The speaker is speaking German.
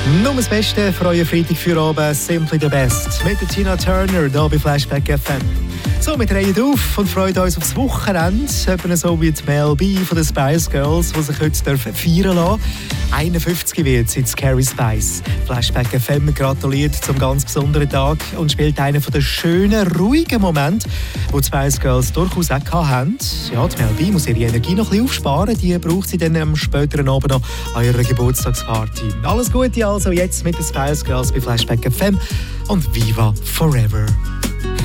Nur das Beste für euren Freitag für oben, Simply the Best. Mit der Tina Turner hier bei Flashback FM. So, wir drehen auf und freuen uns aufs Wochenende. Eben so wie die Mel B von den Spice Girls, die sich heute feiern lassen. 51 wird jetzt Carrie Spice. Flashback FM gratuliert zum ganz besonderen Tag und spielt einen der schönen, ruhigen Momente, die Spice Girls durchaus auch hatten. Ja, die Mel B muss ihre Energie noch ein bisschen aufsparen. Die braucht sie dann am späteren Abend noch an ihrer Geburtstagsparty. Alles Gute also jetzt mit den Spice Girls bei Flashback FM und Viva Forever.